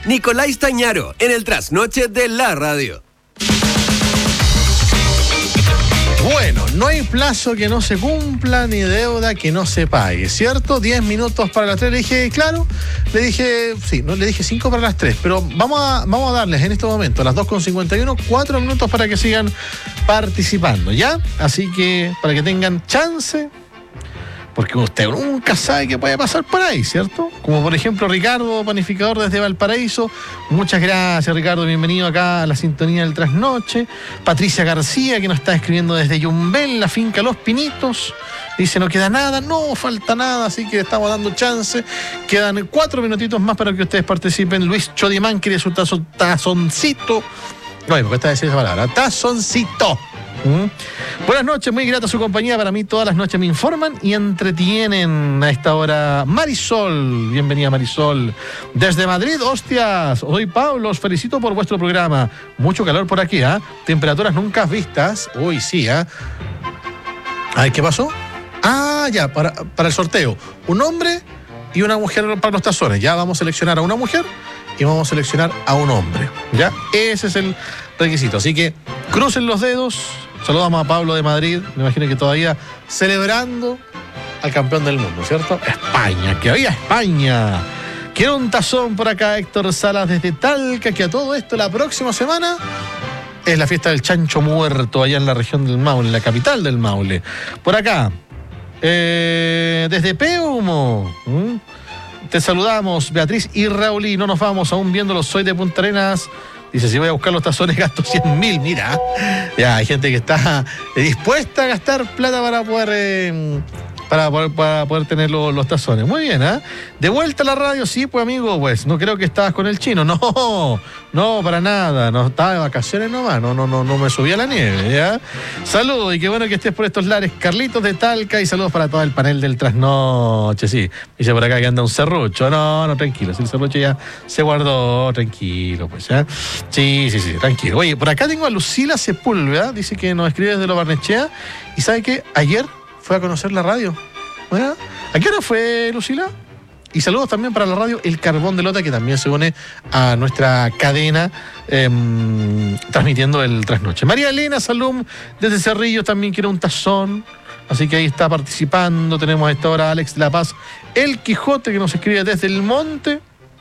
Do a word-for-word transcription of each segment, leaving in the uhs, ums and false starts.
Nicolás Tañaro, en el trasnoche de la radio. Bueno, no hay plazo que no se cumpla ni deuda que no se pague, ¿cierto? diez minutos para las tres, le dije, claro, le dije, sí, no, le dije cinco para las tres, pero vamos a, vamos a darles en este momento, a las dos con cincuenta y uno, cuatro minutos para que sigan participando, ¿ya? Así que, para que tengan chance, porque usted nunca sabe qué puede pasar por ahí, ¿cierto? Como por ejemplo Ricardo, panificador desde Valparaíso. Muchas gracias, Ricardo, bienvenido acá a la sintonía del trasnoche. Patricia García, que nos está escribiendo desde Yumbel, la finca Los Pinitos. Dice, no queda nada, no falta nada, así que estamos dando chance. Quedan cuatro minutitos más para que ustedes participen. Luis Chodimán quiere su tazo, tazoncito. No, me cuesta decir esa palabra. Tazoncito. ¿Mm? Buenas noches, muy grata su compañía. Para mí todas las noches me informan y entretienen a esta hora. Marisol, bienvenida Marisol. Desde Madrid, hostias. Soy Pablo, os felicito por vuestro programa. Mucho calor por aquí, ¿ah? ¿eh? Temperaturas nunca vistas. Uy, sí, ¿ah? ¿eh? Ay, ¿qué pasó? Ah, ya, para, para el sorteo. Un hombre y una mujer para los tazones. Ya vamos a seleccionar a una mujer y vamos a seleccionar a un hombre. ¿Ya? Ese es el requisito. Así que crucen los dedos. Saludamos a Pablo de Madrid, me imagino que todavía celebrando al campeón del mundo, ¿cierto? España, que había España. Quiero un tazón por acá, Héctor Salas desde Talca, que a todo esto la próxima semana es la fiesta del chancho muerto allá en la región del Maule, en la capital del Maule. Por acá, eh, desde Peumo, ¿m? Te saludamos, Beatriz y Raúl, y no nos vamos aún viéndolo, soy de Punta Arenas. Dice, si voy a buscar los tazones gasto cien mil, mira. Ya, hay gente que está dispuesta a gastar plata para poder eh, para, poder, para poder tener los, los tazones. Muy bien, ¿eh? De vuelta a la radio, sí, pues amigo, pues no creo que estabas con el chino. No, no, para nada. No estaba de vacaciones nomás, no, no, no, no me subí a la nieve, ¿ya? Saludos y qué bueno que estés por estos lares. Carlitos de Talca y saludos para todo el panel del trasnoche, sí. Dice por acá que anda un serrucho. No, no, tranquilo, si el serrucho ya se guardó, tranquilo, pues, ¿ya? Sí, sí, sí, tranquilo. Oye, por acá tengo a Lucila Sepúlveda, dice que nos escribe desde Lo Barnechea y sabe que ayer fue a conocer la radio. ¿Verdad? ¿A qué hora fue, Lucila? Y saludos también para la radio El Carbón de Lota, que también se une a nuestra cadena eh, transmitiendo el trasnoche. María Elena Salum desde Cerrillo también quiere un tazón, así que ahí está participando. Tenemos a esta hora a Alex de La Paz, El Quijote, que nos escribe desde El Monte.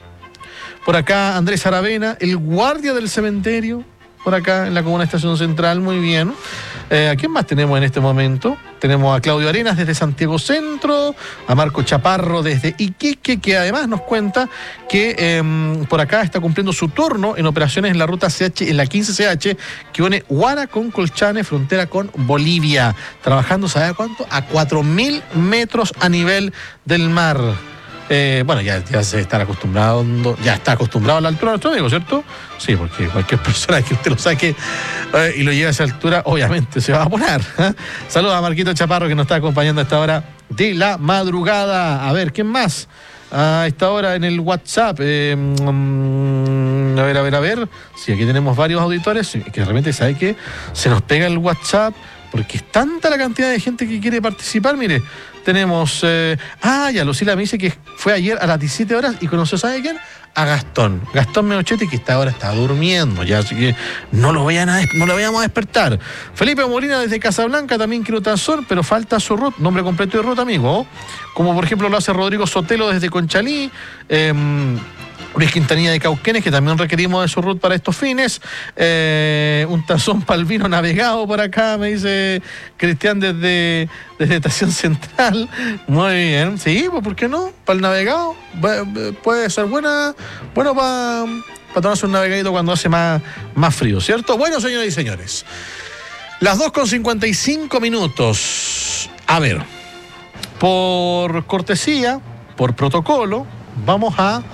Por acá Andrés Aravena, el guardia del cementerio, por acá en la Comuna Estación Central, muy bien. Eh, ¿A quién más tenemos en este momento? Tenemos a Claudio Arenas desde Santiago Centro, a Marco Chaparro desde Iquique, que además nos cuenta que eh, por acá está cumpliendo su turno en operaciones en la ruta C H, en la quince C H, que une Huara con Colchane, frontera con Bolivia, trabajando, ¿sabe a cuánto? A cuatro mil metros a nivel del mar. Eh, bueno, ya, ya se está acostumbrado, ya está acostumbrado a la altura de nuestro amigo, ¿cierto? Sí, porque cualquier persona que usted lo saque eh, y lo lleve a esa altura, obviamente se va a poner. ¿eh? Saludos a Marquito Chaparro, que nos está acompañando a esta hora de la madrugada. A ver, ¿quién más? A esta hora en el WhatsApp. Eh, mm, a ver, a ver, a ver. Sí, aquí tenemos varios auditores que de repente, ¿sabe qué? Se nos pega el WhatsApp porque es tanta la cantidad de gente que quiere participar. Mire, tenemos... Eh, ah, ya, Lucila me dice que fue ayer a las diecisiete horas y conoció, ¿sabe quién? A Gastón. Gastón Menochetti, que esta hora está durmiendo ya, así que no lo, vayan a, no lo vayamos a despertar. Felipe Molina desde Casablanca también quiere un tazón, pero falta su root, nombre completo de root, amigo. Como por ejemplo lo hace Rodrigo Sotelo desde Conchalí. Eh, Luis Quintanilla de Cauquenes, que también requerimos de su root para estos fines. Eh, un tazón para el vino navegado por acá, me dice Cristian desde, desde Estación Central. Muy bien, sí, pues ¿por qué no? Para el navegado puede ser buena, bueno para para tomarse un navegadito cuando hace más, más frío, ¿cierto? Bueno, señoras y señores, las dos con cincuenta y cinco minutos. A ver, por cortesía, por protocolo, vamos a